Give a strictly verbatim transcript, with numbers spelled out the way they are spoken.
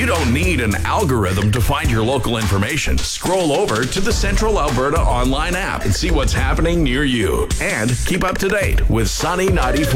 don't need an algorithm to find your local information. Scroll over to the Central Alberta online app and see what's happening near you. And keep up to date with Sunny ninety-four.